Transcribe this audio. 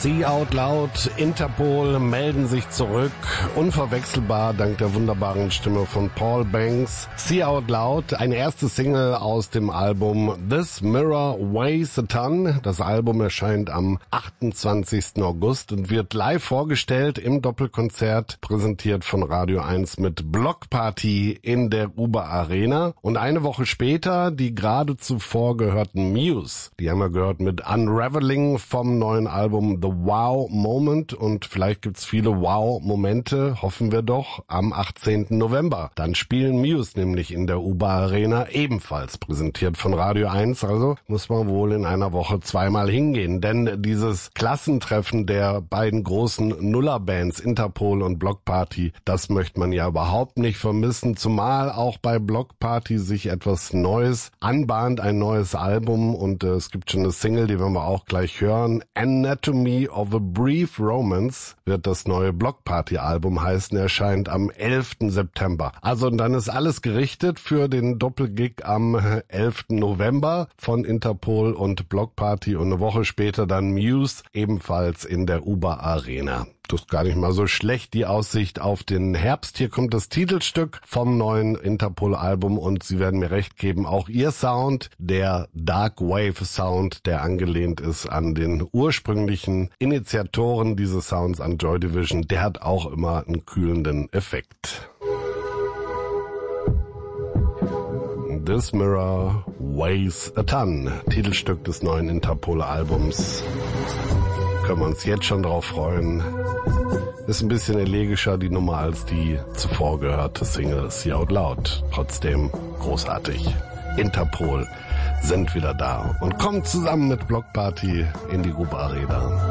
See Out Loud, Interpol melden sich zurück, unverwechselbar dank der wunderbaren Stimme von Paul Banks. See Out Loud, eine erste Single aus dem Album This Mirror Weighs a Ton. Das Album erscheint am 28. August und wird live vorgestellt im Doppelkonzert, präsentiert von Radio 1 mit Block Party in der Uber Arena. Und eine Woche später die gerade zuvor gehörten Muse. Die haben wir gehört mit Unraveling vom neuen Album The Wow Moment, und vielleicht gibt's viele Wow-Momente, hoffen wir doch, am 18. November. Dann spielen Muse nämlich in der Uber Arena, ebenfalls präsentiert von Radio 1, also muss man wohl in einer Woche zweimal hingehen, denn dieses Klassentreffen der beiden großen Nullerbands Interpol und Block Party, das möchte man ja überhaupt nicht vermissen, zumal auch bei Block Party sich etwas Neues anbahnt, ein neues Album, und es gibt schon eine Single, die werden wir auch gleich hören. Anatomy of a Brief Romance wird das neue Block Party Album heißen, erscheint am 11. September. Also dann ist alles gerichtet für den Doppelgig am 11. November von Interpol und Block Party, und eine Woche später dann Muse, ebenfalls in der Uber Arena. Das ist gar nicht mal so schlecht, die Aussicht auf den Herbst. Hier kommt das Titelstück vom neuen Interpol-Album, und Sie werden mir recht geben, auch Ihr Sound, der Dark Wave Sound, der angelehnt ist an den ursprünglichen Initiatoren dieses Sounds, an Joy Division, der hat auch immer einen kühlenden Effekt. This Mirror Weighs a Ton, Titelstück des neuen Interpol-Albums. Können wir uns jetzt schon drauf freuen. Ist ein bisschen elegischer die Nummer als die zuvor gehörte Single See Out Loud. Trotzdem großartig. Interpol sind wieder da und kommt zusammen mit Block Party in die Uber Arena.